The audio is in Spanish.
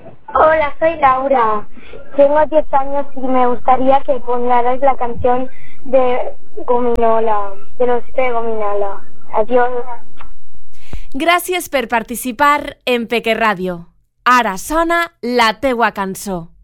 Hola, soy Laura. Tengo 10 años y me gustaría que pongarais la canción de Gominola, de los de Gominola. Adiós. Gràcies per participar en Peque Ràdio. Ara sona la teua cançó.